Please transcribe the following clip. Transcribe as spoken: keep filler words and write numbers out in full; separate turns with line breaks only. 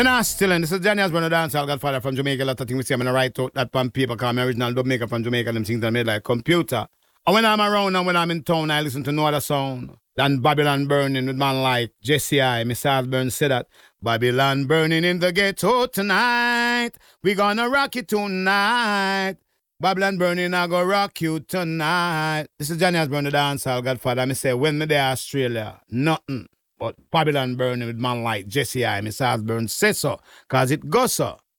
And I'm still in. This is Johnny Osborne, the dancehall godfather from Jamaica. A lot of things we see. I'm going to write out that on paper because I'm original dub maker from Jamaica. Them things I made like computer. And when I'm around and when I'm in town, I listen to no other sound than Babylon Burning with man like Jesse I. Miss Osborne said that. Babylon burning in the ghetto tonight. We gonna rock it tonight. Babylon burning, I go rock you tonight. This is Johnny Osborne, the dancehall godfather. I say, when me there Australia, nothing but Babylon burning with man like Jesse I. Miss Osborne say so, cause it goes so.